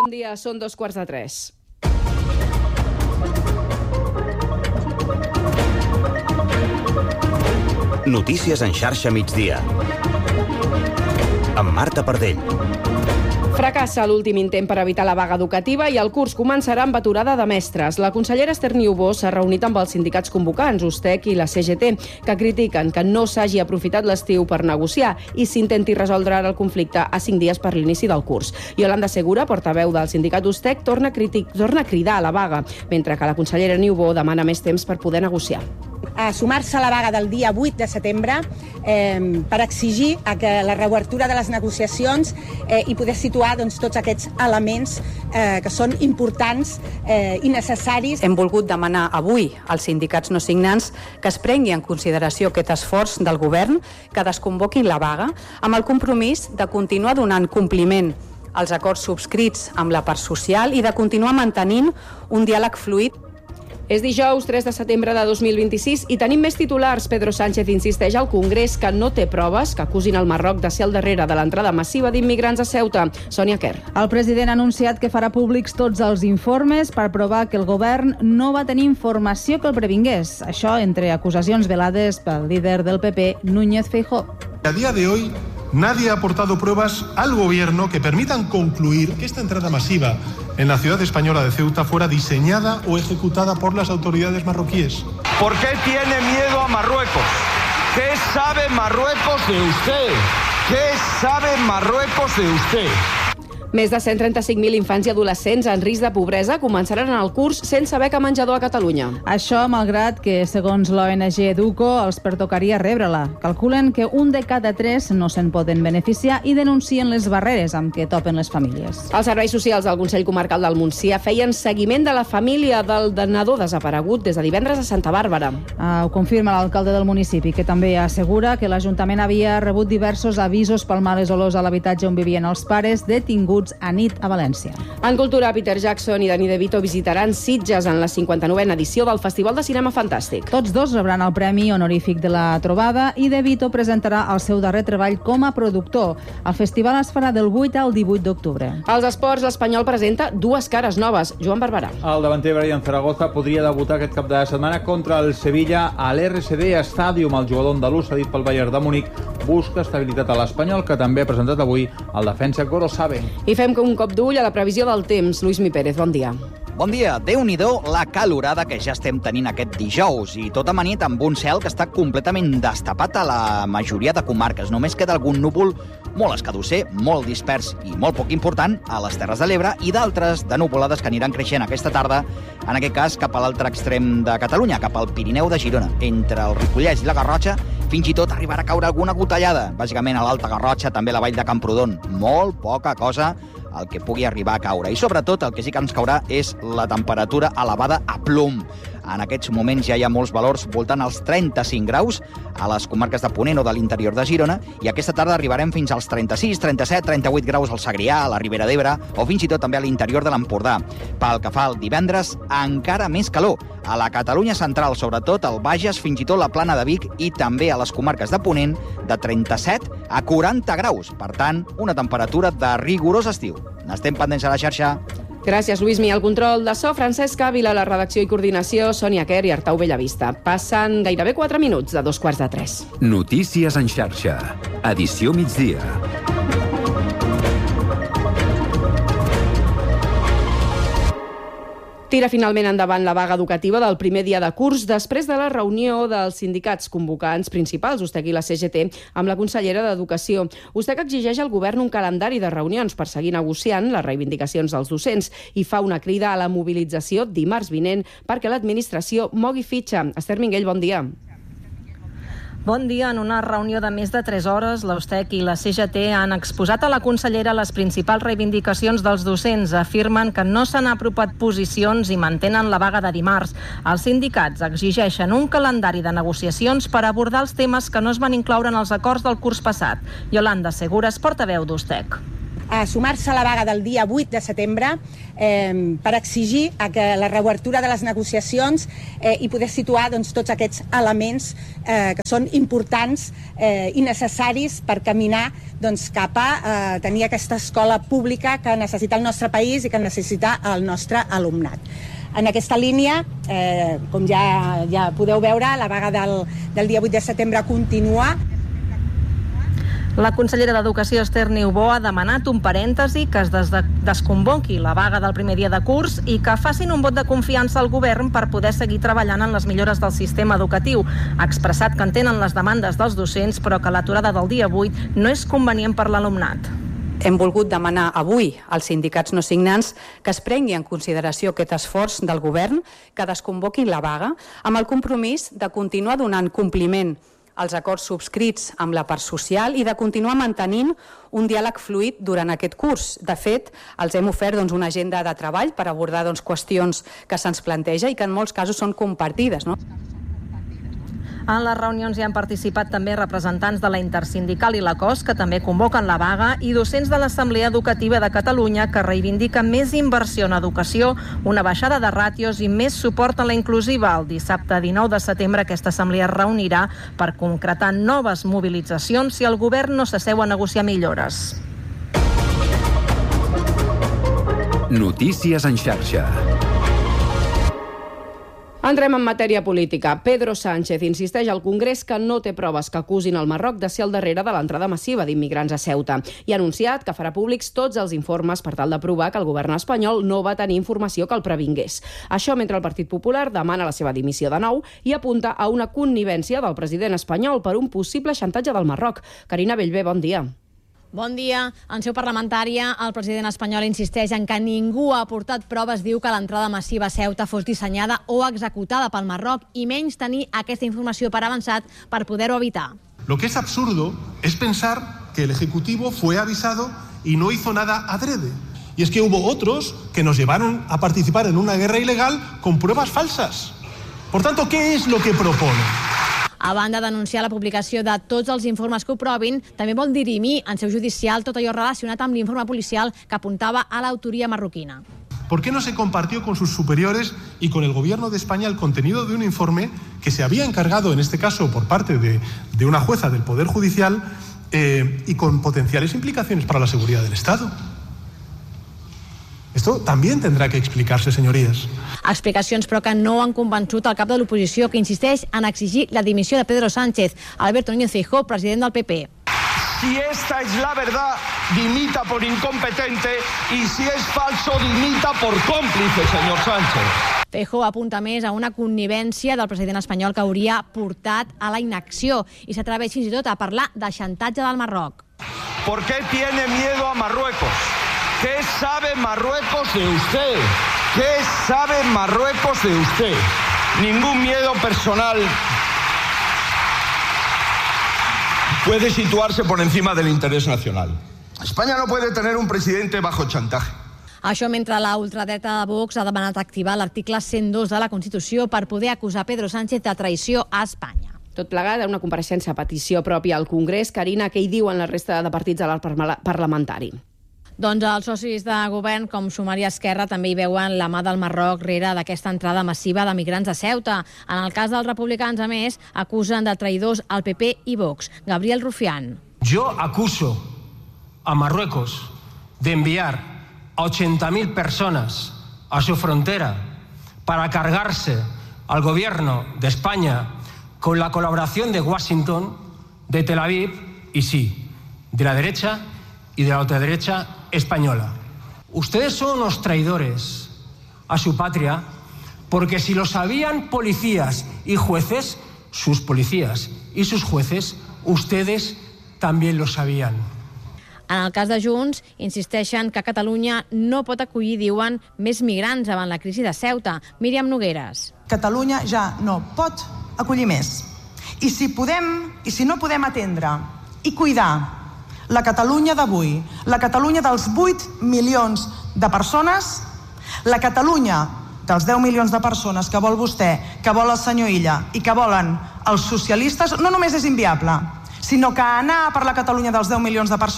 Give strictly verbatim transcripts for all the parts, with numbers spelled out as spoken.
Bon dia, són dos quarts de tres. Notícies en xarxa migdia. Amb Marta Pardell. Fracassa l'últim intent per evitar la vaga educativa i el curs començarà amb aturada de mestres. La consellera Esther Niubó s'ha reunit amb els sindicats convocants, USTEC i la C G T, que critiquen que no s'hagi aprofitat l'estiu per negociar i s'intenti resoldre ara el conflicte a cinc dies per l'inici del curs. Yolanda Segura, portaveu del sindicat USTEC, torna a, critic, torna a cridar a la vaga, mentre que la consellera Niubó demana més temps per poder negociar. A sumar-se a la vaga del dia vuit de setembre eh, per exigir a que la reobertura de les negociacions eh, i poder situar doncs, tots aquests elements eh, que són importants eh, i necessaris. Hem volgut demanar avui als sindicats no signants que es prengui en consideració aquest esforç del govern, que desconvoquin la vaga, amb el compromís de continuar donant compliment als acords subscrits amb la part social i de continuar mantenint un diàleg fluid. És dijous tres de setembre de dos mil vint-i-sis i tenim més titulars. Pedro Sánchez insisteix al Congrés que no té proves que acusin el Marroc de ser al darrere de l'entrada massiva d'immigrants a Ceuta. Sònia Quer. El president ha anunciat que farà públics tots els informes per provar que el govern no va tenir informació que el previngués. Això entre acusacions velades pel líder del P P, Núñez Feijóo. A día de hoy, nadie ha aportado pruebas al gobierno que permitan concluir que esta entrada masiva en la ciudad española de Ceuta fuera diseñada o ejecutada por las autoridades marroquíes. ¿Por qué tiene miedo a Marruecos? ¿Qué sabe Marruecos de usted? ¿Qué sabe Marruecos de usted? Més de cent trenta-cinc mil infants i adolescents en risc de pobresa començaran el curs sense beca menjador a Catalunya. Això malgrat que, segons l'O N G Educo, els pertocaria rebre-la. Calculen que un de cada tres no se'n poden beneficiar i denuncien les barreres amb què topen les famílies. Els serveis socials del Consell Comarcal del Montsià feien seguiment de la família del nadó desaparegut des de divendres a Santa Bàrbara. Ah, ho confirma l'alcalde del municipi, que també assegura que l'Ajuntament havia rebut diversos avisos pel males olors a l'habitatge on vivien els pares detinguts a nit a València. En cultura, Peter Jackson i Danny DeVito visitaran Sitges en la cinquanta-novena edició del Festival de Cinema Fantàstic. Tots dos rebran el premi honorífic de la trobada i DeVito presentarà el seu darrer treball com a productor. El festival es farà del vuit al divuit d'octubre. Als esports, l'Espanyol presenta dues cares noves. Joan Barberà. El davanter Brian Zaragoza podria debutar aquest cap de setmana contra el Sevilla a l'R C D Stadium. El jugador andalús cedit pel Bayern de Múnich busca estabilitat a l'Espanyol, que també ha presentat avui el defensa Gorosabe. I fem un cop d'ull a la previsió del temps. Lluís Mi Pérez, bon dia. Bon dia. Déu-n'hi-do la calorada que ja estem tenint aquest dijous i tot amanit amb un cel que està completament destapat a la majoria de comarques. Només queda algun núvol molt escadusser, molt dispers i molt poc important a les Terres de l'Ebre i d'altres de nuvolades que aniran creixent aquesta tarda, en aquest cas cap a l'altre extrem de Catalunya, cap al Pirineu de Girona. Entre el Ripollès i la Garrotxa fins i tot arribarà a caure alguna gotellada, bàsicament a l'Alta Garrotxa, també a la vall de Camprodon. Molt poca cosa el que pugui arribar a caure. I sobretot el que sí que ens caurà és la temperatura elevada a plom. En aquests moments ja hi ha molts valors voltant als trenta-cinc graus a les comarques de Ponent o de l'interior de Girona i aquesta tarda arribarem fins als trenta-sis, trenta-set, trenta-vuit graus al Segrià, a la Ribera d'Ebre o fins i tot també a l'interior de l'Empordà. Pel que fa al divendres, encara més calor. A la Catalunya central, sobretot al Bages, fins i tot la Plana de Vic i també a les comarques de Ponent, de trenta-set a quaranta graus. Per tant, una temperatura de rigorós estiu. N'estem pendents a la xarxa. Gràcies, Lluís Mi. El control de so, Francesc Ávila, la redacció i coordinació, Sònia Quer i Artau Bellavista. Passen gairebé quatre minuts de dos quarts de tres. Notícies en xarxa. Edició migdia. Tira finalment endavant la vaga educativa del primer dia de curs després de la reunió dels sindicats convocants principals, USTEC i la C G T, amb la consellera d'Educació. USTEC exigeix al govern un calendari de reunions per seguir negociant les reivindicacions dels docents i fa una crida a la mobilització dimarts vinent perquè l'administració mogui fitxa. Esther Minguell, bon dia. Bon dia. En una reunió de més de tres hores, la USTEC i la C G T han exposat a la consellera les principals reivindicacions dels docents. Afirmen que no s'han apropat posicions i mantenen la vaga de dimarts. Els sindicats exigeixen un calendari de negociacions per abordar els temes que no es van incloure en els acords del curs passat. Yolanda Segura és portaveu d'USTEC. a sumar-se a la vaga del dia vuit de setembre eh, per exigir a que la reobertura de les negociacions eh, i poder situar doncs, tots aquests elements eh, que són importants eh, i necessaris per caminar doncs, cap a eh, tenir aquesta escola pública que necessita el nostre país i que necessita el nostre alumnat. En aquesta línia, eh, com ja, ja podeu veure, la vaga del, del dia vuit de setembre continua. La consellera d'Educació, Esther Niubó, ha demanat un parèntesi, que es des desconvoqui la vaga del primer dia de curs i que facin un vot de confiança al govern per poder seguir treballant en les millores del sistema educatiu. Ha expressat que entenen les demandes dels docents, però que l'aturada del dia vuit no és convenient per l'alumnat. Hem volgut demanar avui als sindicats no signants que es prengui en consideració aquest esforç del govern, que desconvoquin la vaga, amb el compromís de continuar donant compliment als acords subscrits amb la part social i de continuar mantenint un diàleg fluid durant aquest curs. De fet, els hem ofert doncs, una agenda de treball per abordar doncs, qüestions que se'ns planteja i que en molts casos són compartides, no? En les reunions hi han participat també representants de la Intersindical i la C O S, que també convoquen la vaga, i docents de l'Assemblea Educativa de Catalunya, que reivindiquen més inversió en educació, una baixada de ràtios i més suport a la inclusiva. El dissabte dinou de setembre aquesta assemblea es reunirà per concretar noves mobilitzacions si el govern no s'asseu a negociar millores. Notícies en xarxa. Entrem en matèria política. Pedro Sánchez insisteix al Congrés que no té proves que acusin el Marroc de ser al darrere de l'entrada massiva d'immigrants a Ceuta i ha anunciat que farà públics tots els informes per tal de provar que el govern espanyol no va tenir informació que el previngués. Això mentre el Partit Popular demana la seva dimissió de nou i apunta a una connivència del president espanyol per un possible xantatge del Marroc. Carina Bellver, bon dia. Bon dia. En seu parlamentària, el president espanyol insisteix en que ningú ha aportat proves, diu que l'entrada massiva a Ceuta fos dissenyada o executada pel Marroc i menys tenir aquesta informació per avançat per poder-ho evitar. Lo que es absurdo es pensar que el Ejecutivo fue avisado y no hizo nada adrede. Y es que hubo otros que nos llevaron a participar en una guerra ilegal con pruebas falsas. Por tanto, ¿qué es lo que propone? A banda d'anunciar la publicació de tots els informes que ho provin, també vol dirimir en seu judicial tot allò relacionat amb l'informe policial que apuntava a l'autoria marroquina. ¿Por qué no se compartió con sus superiores y con el gobierno de España el contenido de un informe que se había encargado, en este caso por parte de, de una jueza del Poder Judicial eh, y con potenciales implicaciones para la seguridad del Estado? Esto también tendrá que explicarse, señorías. Explicacions, però, que no han convençut el cap de l'oposició, que insisteix en exigir la dimissió de Pedro Sánchez. Alberto Núñez Feijóo, president del P P. Si esta es la verdad, dimita por incompetente, y si es falso, dimita por cómplice, señor Sánchez. Feijóo apunta més a una connivència del president espanyol que hauria portat a la inacció i s'atreveix fins i tot a parlar de xantatge del Marroc. ¿Por qué tiene miedo a Marruecos? ¿Qué sabe Marruecos de usted? ¿Qué sabe Marruecos de usted? Ningún miedo personal puede situarse por encima del interés nacional. España no puede tener un presidente bajo chantaje. Això mentre la ultradreta de Vox ha demanat activar l'article cent dos de la Constitució per poder acusar Pedro Sánchez de traïció a Espanya. Tot plegat a una compareixença a petició pròpia al Congrés. Carina, què hi diuen la resta de partits de l'arc parlamentari? Doncs els socis de govern, com Sumar i Esquerra, també hi veuen la mà del Marroc rere d'aquesta entrada massiva de migrants a Ceuta. En el cas dels republicans, a més, acusen de traïdors al P P i Vox. Gabriel Rufián. Yo acuso a Marruecos de enviar a ochenta mil personas a su frontera para cargarse al gobierno de España con la colaboración de Washington, de Tel Aviv y sí, de la derecha y de la ultraderecha española. Ustedes son unos traidores a su patria porque si lo sabían policías y jueces, sus policías y sus jueces, ustedes también lo sabían. En el cas de Junts, insisteixen que Catalunya no pot acollir, diuen, més migrants davant la crisi de Ceuta. Míriam Nogueres. Catalunya ja no pot acollir més. I si podem, i si no podem atendre i cuidar la Catalunya d'avui, la Catalunya dels vuit milions de persones, la Catalunya dels deu milions de persones que vol vostè, que vol el senyor Illa i que volen els socialistes, no només és inviable, sinó que anar per la Catalunya dels deu milions de persones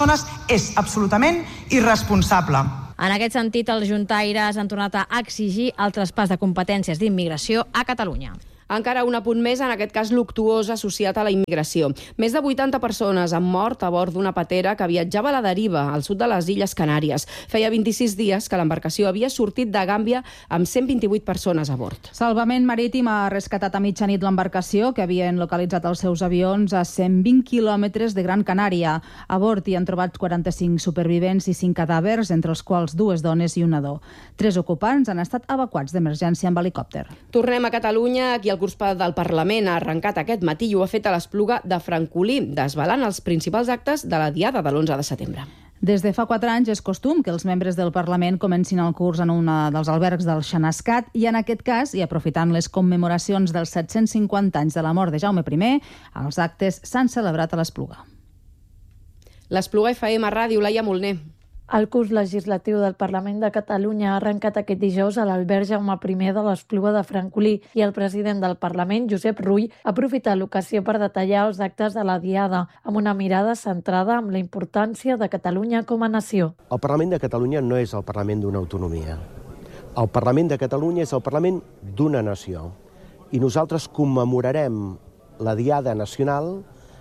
és absolutament irresponsable. En aquest sentit, els juntaires han tornat a exigir el traspàs de competències d'immigració a Catalunya. Encara un apunt més, en aquest cas luctuós associat a la immigració. Més de vuitanta persones han mort a bord d'una patera que viatjava a la deriva al sud de les Illes Canàries. Feia vint-i-sis dies que l'embarcació havia sortit de Gàmbia amb cent vint-i-vuit persones a bord. Salvament Marítim ha rescatat a mitjanit l'embarcació que havien localitzat els seus avions a cent vint quilòmetres de Gran Canària. A bord hi han trobat quaranta-cinc supervivents i cinc cadàvers, entre els quals dues dones i un nadó. Tres ocupants han estat evacuats d'emergència amb helicòpter. Tornem a Catalunya. Aquí el curs del Parlament ha arrencat aquest matí i ho ha fet a l'Espluga de Francolí, desvelant els principals actes de la Diada de l'onze de setembre. Des de fa quatre anys és costum que els membres del Parlament comencin el curs en un dels albergs del Xanascat i en aquest cas, i aprofitant les commemoracions dels set-cents cinquanta anys de la mort de Jaume primer, els actes s'han celebrat a l'Espluga. L'Espluga F M Ràdio, Laia Molner. El curs legislatiu del Parlament de Catalunya ha arrencat aquest dijous a l'alberg Jaume primer de l'Espluga de Francolí i el president del Parlament, Josep Rull, ha aprofitat l'ocasió per detallar els actes de la Diada, amb una mirada centrada en la importància de Catalunya com a nació. El Parlament de Catalunya no és el Parlament d'una autonomia. El Parlament de Catalunya és el Parlament d'una nació. I nosaltres commemorarem la Diada Nacional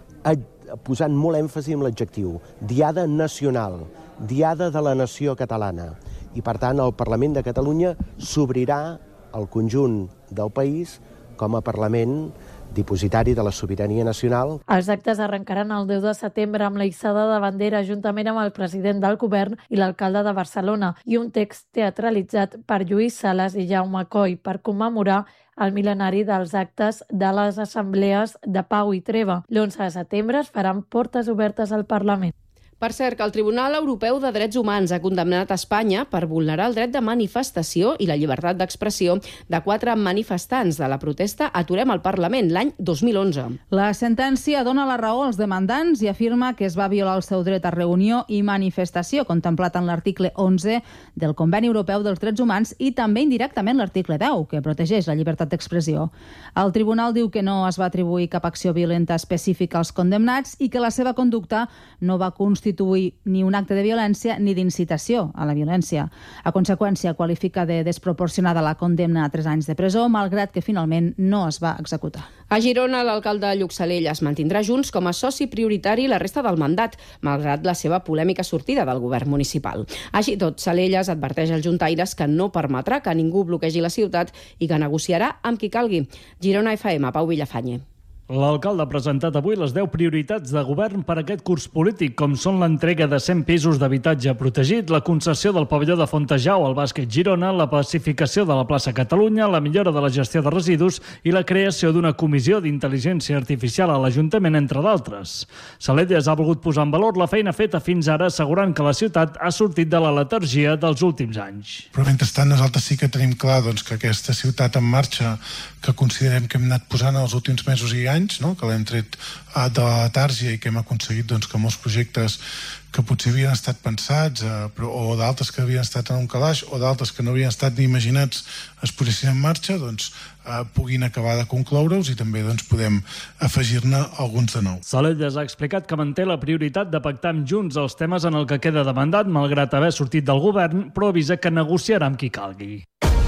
posant molt èmfasi en l'adjectiu. Diada Nacional. Diada de la nació catalana. I, per tant, el Parlament de Catalunya s'obrirà al conjunt del país com a Parlament dipositari de la sobirania nacional. Els actes arrencaran el deu de setembre amb la hissada de bandera juntament amb el president del govern i l'alcalde de Barcelona i un text teatralitzat per Lluís Sales i Jaume Coll per commemorar el mil·lenari dels actes de les assemblees de pau i treva. L'onze de setembre es faran portes obertes al Parlament. Per cert, que el Tribunal Europeu de Drets Humans ha condemnat a Espanya per vulnerar el dret de manifestació i la llibertat d'expressió de quatre manifestants de la protesta Aturem el Parlament l'any dos mil onze. La sentència dona la raó als demandants i afirma que es va violar el seu dret a reunió i manifestació, contemplat en l'article onze del Conveni Europeu dels Drets Humans i també indirectament l'article deu, que protegeix la llibertat d'expressió. El tribunal diu que no es va atribuir cap acció violenta específica als condemnats i que la seva conducta no va constituir ni un acte de violència ni d'incitació a la violència. A conseqüència, qualifica de desproporcionada la condemna a tres anys de presó, malgrat que finalment no es va executar. A Girona, l'alcalde Lluc Salell es mantindrà Junts com a soci prioritari la resta del mandat, malgrat la seva polèmica sortida del govern municipal. Així tot, Salelles adverteix als juntaires que no permetrà que ningú bloquegi la ciutat i que negociarà amb qui calgui. Girona F M, Pau Villafañe. L'alcalde ha presentat avui les deu prioritats de govern per a aquest curs polític, com són l'entrega de cent pisos d'habitatge protegit, la concessió del pavelló de Fontejau al bàsquet Girona, la pacificació de la plaça Catalunya, la millora de la gestió de residus i la creació d'una comissió d'intel·ligència artificial a l'Ajuntament, entre d'altres. Salelles ha volgut posar en valor la feina feta fins ara, assegurant que la ciutat ha sortit de la letargia dels últims anys. Però mentrestant nosaltres sí que tenim clar doncs, que aquesta ciutat en marxa, que considerem que hem anat posant els últims mesos i anys, no? que l'hem tret de la letàrgia i que hem aconseguit doncs, que molts projectes que potser havien estat pensats eh, però, o d'altres que havien estat en un calaix o d'altres que no havien estat ni imaginats es posessin en marxa, doncs eh, puguin acabar de concloure's i també doncs, podem afegir-ne alguns de nous. Salelles ha explicat que manté la prioritat de pactar amb Junts els temes en el que queda de mandat, malgrat haver sortit del govern, però avisa que negociarà amb qui calgui.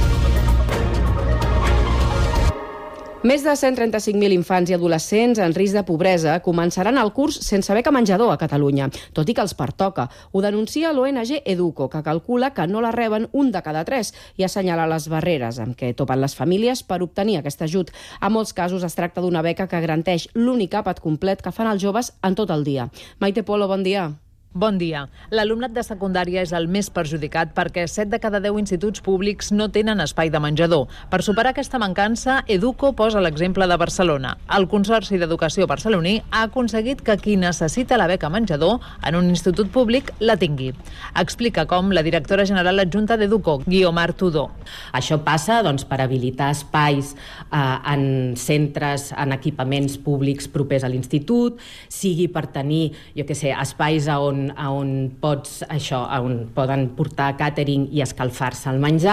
Més de cent trenta-cinc mil infants i adolescents en risc de pobresa començaran el curs sense beca menjador a Catalunya, tot i que els pertoca. Ho denuncia l'O N G Educo, que calcula que no la reben un de cada tres i assenyala les barreres amb què topen les famílies per obtenir aquest ajut. En molts casos es tracta d'una beca que garanteix l'únic àpat complet que fan els joves en tot el dia. Maite Polo, bon dia. Bon dia. L'alumnat de secundària és el més perjudicat perquè set de cada deu instituts públics no tenen espai de menjador. Per superar aquesta mancança, Educo posa l'exemple de Barcelona. El Consorci d'Educació barceloní ha aconseguit que qui necessita la beca menjador en un institut públic la tingui. Explica com la directora general adjunta d'Educo, Guiomar Tudor. Això passa doncs, per habilitar espais eh, en centres, en equipaments públics propers a l'institut, sigui per tenir, jo què sé, espais a on a on pots, això, a on poden portar càtering i escalfar-se el menjar,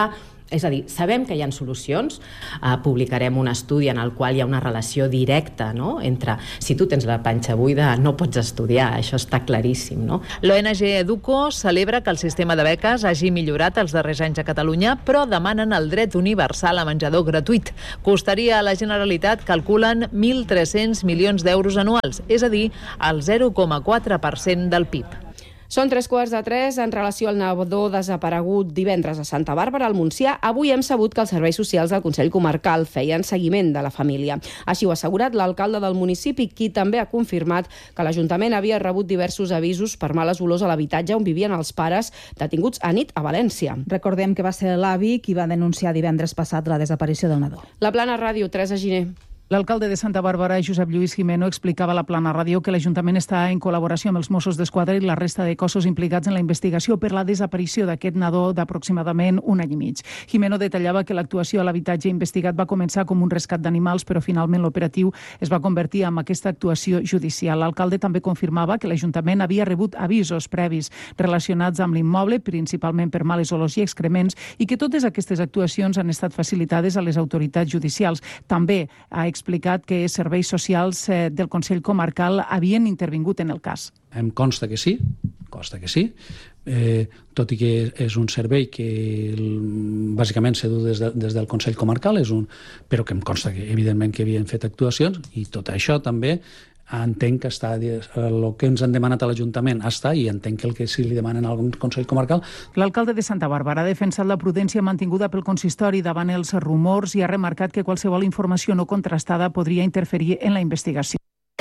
És a dir, sabem que hi ha solucions, uh, publicarem un estudi en el qual hi ha una relació directa, no?, entre si tu tens la panxa buida no pots estudiar, això està claríssim, no? L'O N G Educo celebra que el sistema de beques hagi millorat els darrers anys a Catalunya, però demanen el dret universal a menjador gratuït. Costaria a la Generalitat, calculen, mil tres-cents milions d'euros anuals, és a dir, el zero coma quatre per cent del P I B. Són tres quarts de tres. En relació al nadó desaparegut divendres a Santa Bàrbara, al Montsià, avui hem sabut que els serveis socials del Consell Comarcal feien seguiment de la família. Així ho ha assegurat l'alcalde del municipi, qui també ha confirmat que l'Ajuntament havia rebut diversos avisos per males olors a l'habitatge on vivien els pares detinguts a nit a València. Recordem que va ser l'avi qui va denunciar divendres passat la desaparició del nadó. La Plana Ràdio, Teresa Giner. L'alcalde de Santa Bàrbara, Josep Lluís Jimeno, explicava a la Plana Ràdio que l'Ajuntament està en col·laboració amb els Mossos d'Esquadra i la resta de cossos implicats en la investigació per la desaparició d'aquest nadó d'aproximadament un any i mig. Jimeno detallava que l'actuació a l'habitatge investigat va començar com un rescat d'animals, però finalment l'operatiu es va convertir en aquesta actuació judicial. L'alcalde també confirmava que l'Ajuntament havia rebut avisos previs relacionats amb l'immoble, principalment per males olors i excrements, i que totes aquestes actuacions han estat facilitades a les autoritats judicials. També ha explicat que serveis socials del Consell Comarcal havien intervingut en el cas. Em consta que sí, consta que sí, eh, tot i que és un servei que bàsicament s'ha dut des, de, des del Consell Comarcal, és un, però que em consta que evidentment que havien fet actuacions, i tot això també entenc que està, el que ens han demanat a l'Ajuntament està, i entenc que el que sí li demanen al Consell Comarcal. L'alcalde de Santa Bàrbara ha defensat la prudència mantinguda pel consistori davant els rumors i ha remarcat que qualsevol informació no contrastada podria interferir en la investigació.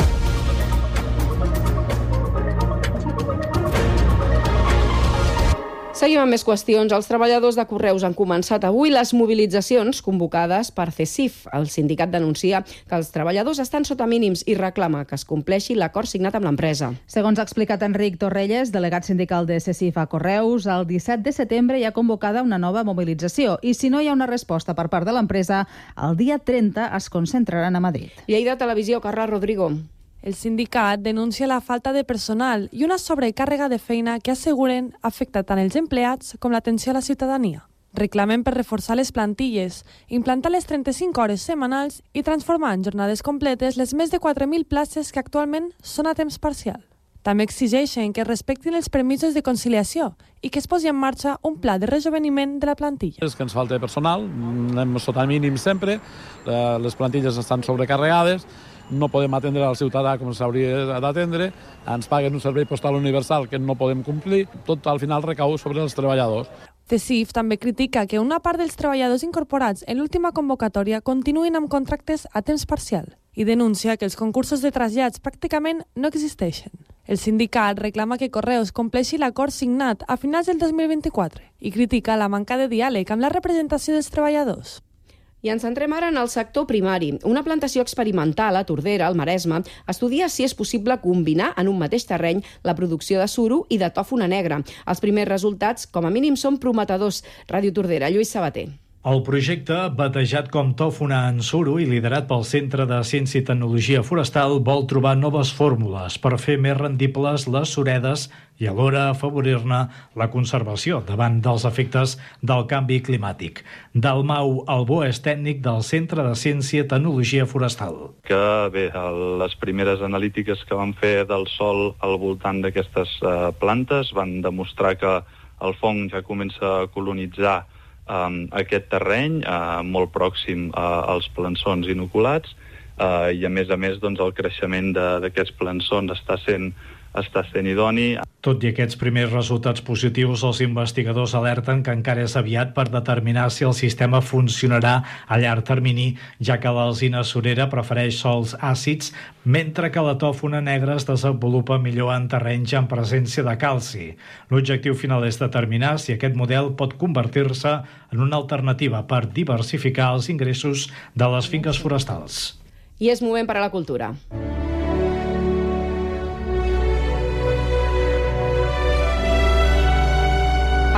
Seguim amb més qüestions. Els treballadors de Correus han començat avui les mobilitzacions convocades per CESIF. El sindicat denuncia que els treballadors estan sota mínims i reclama que es compleixi l'acord signat amb l'empresa. Segons ha explicat Enric Torrelles, delegat sindical de CESIF a Correus, el disset de setembre hi ha convocada una nova mobilització i si no hi ha una resposta per part de l'empresa, el dia trenta es concentraran a Madrid. Lleida Televisió, Carla Rodrigo. El sindicat denuncia la falta de personal i una sobrecàrrega de feina que asseguren afecta tant els empleats com l'atenció a la ciutadania. Reclamen per reforçar les plantilles, implantar les trenta-cinc hores setmanals i transformar en jornades completes les més de quatre mil places que actualment són a temps parcial. També exigeixen que es respectin els permisos de conciliació i que es posi en marxa un pla de rejoveniment de la plantilla. És que ens falta personal, anem sota mínim sempre, les plantilles estan sobrecarregades, no podem atendre al ciutadà com s'hauria d'atendre, ens paguen un servei postal universal que no podem complir, tot al final recau sobre els treballadors. CESIF també critica que una part dels treballadors incorporats en l'última convocatòria continuïn amb contractes a temps parcial i denuncia que els concursos de trasllats pràcticament no existeixen. El sindicat reclama que Correus compleixi l'acord signat a finals del dos mil vint-i-quatre i critica la manca de diàleg amb la representació dels treballadors. I ens centrem ara en el sector primari. Una plantació experimental a Tordera, al Maresme, estudia si és possible combinar en un mateix terreny la producció de suro i de tòfona negra. Els primers resultats, com a mínim, són prometedors. Ràdio Tordera, Lluís Sabater. El projecte, batejat com Tòfona en Suro i liderat pel Centre de Ciència i Tecnologia Forestal, vol trobar noves fórmules per fer més rendibles les suredes i alhora afavorir-ne la conservació davant dels efectes del canvi climàtic. Dalmau Albó és tècnic del Centre de Ciència i Tecnologia Forestal. Que bé, les primeres analítiques que van fer del sòl al voltant d'aquestes uh, plantes van demostrar que el fong ja comença a colonitzar Um, aquest terreny uh, molt pròxim uh, als plançons inoculats uh, i a més a més doncs, el creixement d'aquests plançons està sent, està sent idoni. Tot i aquests primers resultats positius, els investigadors alerten que encara és aviat per determinar si el sistema funcionarà a llarg termini, ja que l'alzina surera prefereix sòls àcids, mentre que la tòfona negra es desenvolupa millor en terrenys en presència de calci. L'objectiu final és determinar si aquest model pot convertir-se en una alternativa per diversificar els ingressos de les finques forestals. I és moment per a la cultura.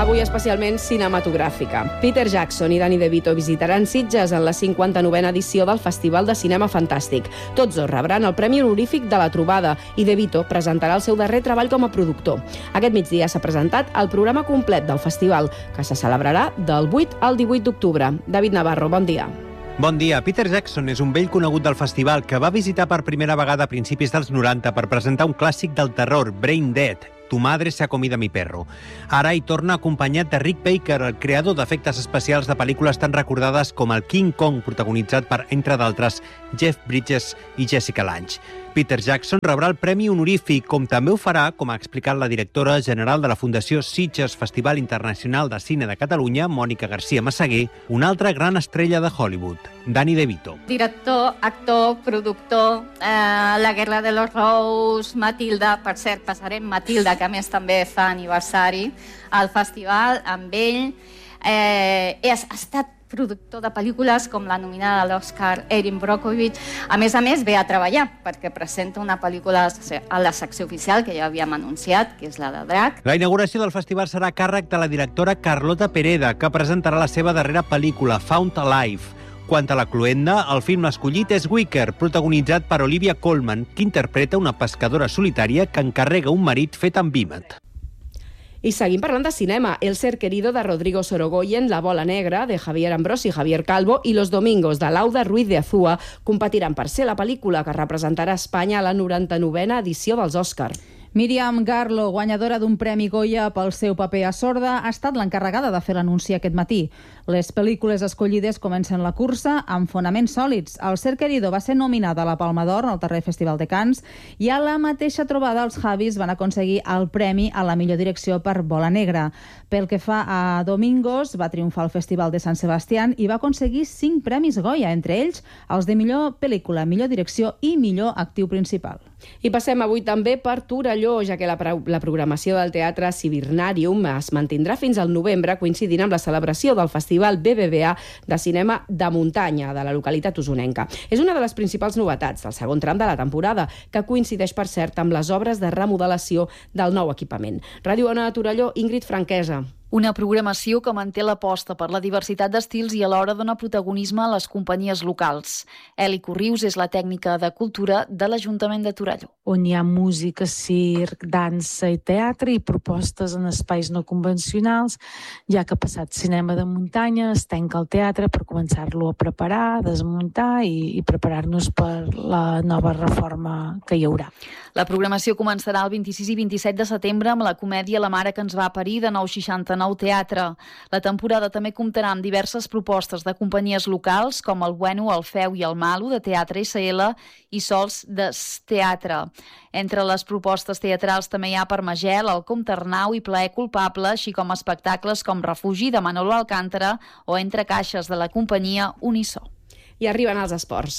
avui especialment cinematogràfica. Peter Jackson i Danny DeVito visitaran Sitges en la cinquanta-novena edició del Festival de Cinema Fantàstic. Tots dos rebran el Premi Honorífic de la Trobada i DeVito presentarà el seu darrer treball com a productor. Aquest migdia s'ha presentat el programa complet del festival, que se celebrarà del vuit al divuit d'octubre. David Navarro, bon dia. Bon dia. Peter Jackson és un vell conegut del festival que va visitar per primera vegada a principis dels noranta per presentar un clàssic del terror, Brain Dead, Tu madre se ha comido a mi perro. Ara hi torna acompanyat de Rick Baker, el creador d'efectes especials de pel·lícules tan recordades com el King Kong, protagonitzat per, entre d'altres, Jeff Bridges i Jessica Lange. Peter Jackson rebrà el Premi Honorífic, com també ho farà, com ha explicat la directora general de la Fundació Sitges Festival Internacional de Cine de Catalunya, Mònica García Massaguer, una altra gran estrella de Hollywood, Danny DeVito. Director, actor, productor, eh, La Guerra de los Rous, Matilda, per cert, passarem Matilda, que a més també fa aniversari al festival amb ell. Eh, ha estat productor de pel·lícules com la nominada a l'Oscar Erin Brockovich. A més a més, ve a treballar perquè presenta una pel·lícula a la secció oficial que ja havíem anunciat, que és la de Drac. La inauguració del festival serà a càrrec de la directora Carlota Pereda, que presentarà la seva darrera pel·lícula, Found Alive. Quant a la cloenda, el film escollit és Wicker, protagonitzat per Olivia Colman, que interpreta una pescadora solitària que encarrega un marit fet amb vímet. I seguim parlant de cinema. El ser querido de Rodrigo Sorogoyen, La bola negra, de Javier Ambrosi i Javier Calvo, i Los domingos, de Lauda Ruiz de Azúa, competiran per ser la pel·lícula que representarà Espanya a la noranta-novena edició dels Òscar. Míriam Garlo, guanyadora d'un Premi Goya pel seu paper a Sorda, ha estat l'encarregada de fer l'anunci aquest matí. Les pel·lícules escollides comencen la cursa amb fonaments sòlids. El Ser querido va ser nominada a la Palma d'Or al darrer Festival de Cannes i a la mateixa trobada els Javis van aconseguir el premi a la millor direcció per Bola negra. Pel que fa a Domingos, va triomfar al Festival de Sant Sebastián i va aconseguir cinc premis Goya, entre ells els de millor pel·lícula, millor direcció i millor actiu principal. I passem avui també per Torelló, ja que la, la programació del Teatre Cibirnarium es mantindrà fins al novembre, coincidint amb la celebració del Festival B B V A de Cinema de Muntanya de la localitat usonenca. És una de les principals novetats del segon tram de la temporada, que coincideix, per cert, amb les obres de remodelació del nou equipament. Ràdio Ona de Torelló, Ingrid Franquesa. Una programació que manté l'aposta per la diversitat d'estils i alhora dona protagonisme a les companyies locals. Eli Corrius és la tècnica de cultura de l'Ajuntament de Torelló. On hi ha música, circ, dansa i teatre i propostes en espais no convencionals, ja que ha passat cinema de muntanya, es tanca el teatre per començar-lo a preparar, desmuntar i, i preparar-nos per la nova reforma que hi haurà. La programació començarà el vint-i-sis i vint-i-set de setembre amb la comèdia La mare que ens va parir de nou seixanta-nou Teatre. La temporada també comptarà amb diverses propostes de companyies locals com el Bueno, el Feu i el Malo de Teatre S L i Sols de Teatre. Entre les propostes teatrals també hi ha Per Magel, El Comte Arnau i Plaer culpable, així com espectacles com Refugi de Manolo Alcántara o Entre caixes de la companyia Unisó. I arriben els esports,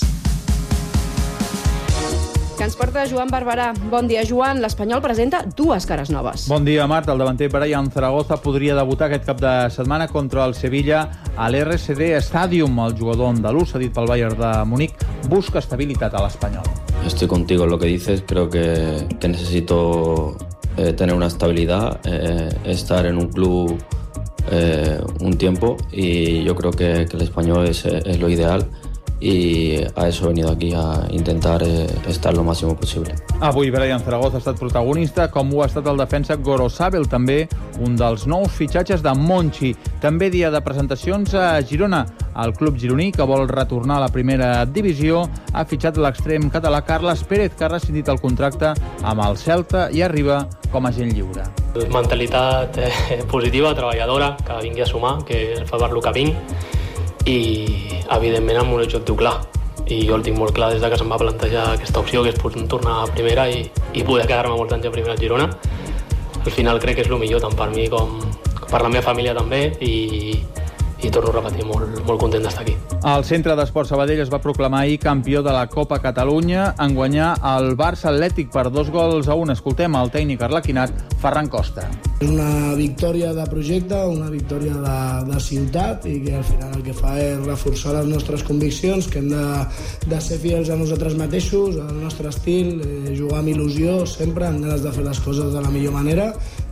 que ens porta Joan Barberà. Bon dia, Joan. L'Espanyol presenta dues cares noves. Bon dia, Marta. El davanter Brian Zaragoza podria debutar aquest cap de setmana contra el Sevilla a l'R S D Stadium. El jugador andalús, cedit pel Bayern de Múnich, busca estabilitat a l'Espanyol. Estoy contigo en lo que dices. Creo que, que necesito eh, tener una estabilidad, eh, estar en un club eh, un tiempo, y yo creo que, que el Español es, es lo ideal. Y a eso he venido aquí, a intentar eh, estar lo máximo posible. Avui Brian Zaragoza ha estat protagonista, com ho ha estat el defensa Gorosabel, també un dels nous fitxatges de Monchi. També dia de presentacions a Girona. El club gironí, que vol retornar a la primera divisió, ha fitxat l'extrem català Carles Pérez, que ha rescindit el contracte amb el Celta i arriba com a agent lliure. Mentalitat eh, positiva, treballadora, que vingui a sumar, que fa per lo que vinc, i evidentment amb un objectiu clar, i jo el tinc molt clar des de que se'm va plantejar aquesta opció, que és tornar a primera i, i poder quedar-me molts anys a primera a Girona. Al final crec que és el millor tant per mi com per la meva família també, i, i torno a repetir, molt, molt content d'estar aquí. El Centre d'Esports Sabadell es va proclamar ahir campió de la Copa Catalunya en guanyar el Barça Atlètic per dos gols a un. Escoltem el tècnic arlequinat Ferran Costa. És una victòria de projecte, una victòria de, de ciutat, i que al final el que fa és reforçar les nostres conviccions, que hem de, de ser fidels a nosaltres mateixos, al nostre estil, eh, jugar amb il·lusió sempre, amb ganes de fer les coses de la millor manera,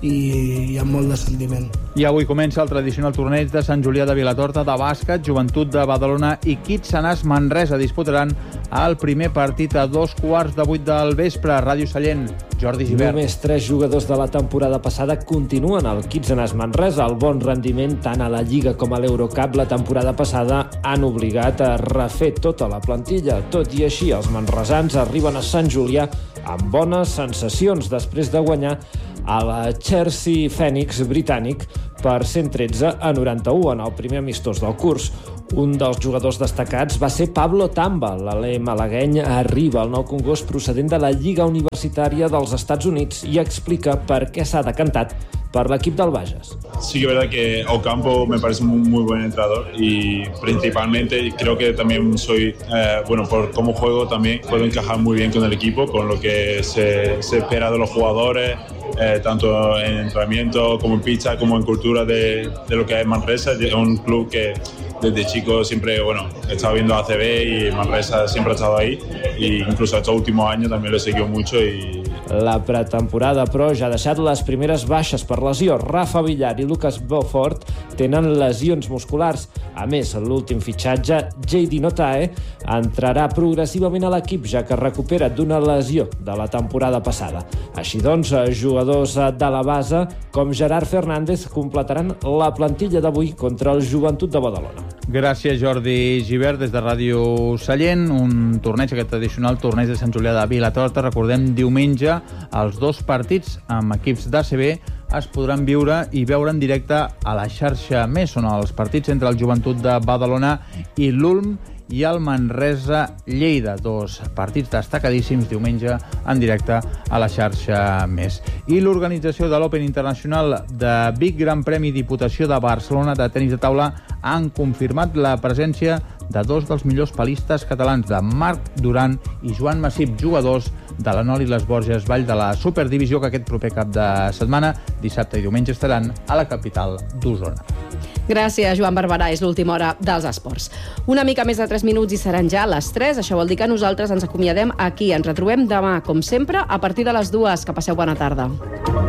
i, i amb molt de sentiment. I avui comença el tradicional torneig de Sant Julià de Vilatorta de bàsquet. Joventut de Badalona i Kitsanàs Manresa disputaran el primer partit a dos quarts de vuit del vespre. Ràdio Sallent, Jordi Givert. Només tres jugadors de la temporada passada continuen al Kitsanàs Manresa. El bon rendiment tant a la Lliga com a l'Eurocup la temporada passada han obligat a refer tota la plantilla. Tot i així, els manresans arriben a Sant Julià amb bones sensacions després de guanyar a la Chelsea Phoenix britànic per cent tretze a noranta-u en el primer amistós del curs. Un dels jugadors destacats va ser Pablo Tamba. L'alè malagueny arriba al nou Congost procedent de la Lliga Universitària dels Estats Units i explica per què s'ha decantat per l'equip del Bages. Sí que es verdad que Ocampo me parece un muy buen entrenador y principalmente creo que también soy, eh, bueno, por cómo juego también puedo encajar muy bien con el equipo, con lo que se, se espera de los jugadores, eh, tanto en entrenamiento como en pista, como en cultura de, de lo que es Manresa. Es un club que desde chico siempre, bueno, he estado viendo A C B y Manresa siempre ha estado ahí, e incluso estos últimos años también lo he seguido mucho. Y la pretemporada, però, ja ha deixat les primeres baixes per lesió. Rafa Villar i Lucas Beaufort tenen lesions musculars. A més, l'últim fitxatge, J D Notae, entrarà progressivament a l'equip, ja que recupera d'una lesió de la temporada passada. Així doncs, jugadors de la base com Gerard Fernández completaran la plantilla d'avui contra el Joventut de Badalona. Gràcies, Jordi Givert, des de Ràdio Sallent. Un torneig, aquest tradicional torneig de Sant Julià de Vilatorta. Recordem, diumenge, els dos partits amb equips d'A C B es podran viure i veure en directe a la xarxa Més. Són els partits entre el Joventut de Badalona i l'Ulm i el Manresa Lleida. Dos partits destacadíssims diumenge en directe a la xarxa Més. I l'organització de l'Open Internacional de Vic, Gran Premi Diputació de Barcelona de tenis de taula, han confirmat la presència de dos dels millors palistes catalans, de Marc Duran i Joan Massip, jugadors de la Noli Les Borges Vall de la Superdivisió, que aquest proper cap de setmana, dissabte i diumenge, estaran a la capital d'Osona. Gràcies, Joan Barberà. És l'última hora dels esports. Una mica més de tres minuts i seran ja les tres. Això vol dir que nosaltres ens acomiadem aquí. Ens retrobem demà, com sempre, a partir de les dues. Que passeu bona tarda.